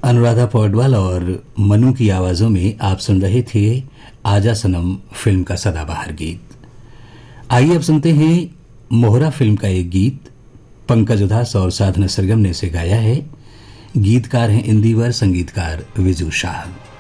अनुराधा पौडवाल और मनु की आवाजों में आप सुन रहे थे आजा सनम फिल्म का सदाबहार गीत। आइए अब सुनते हैं मोहरा फिल्म का एक गीत। पंकज उधास और साधना सरगम ने इसे गाया है। गीतकार हैं इंदिवर, संगीतकार विजू शाह।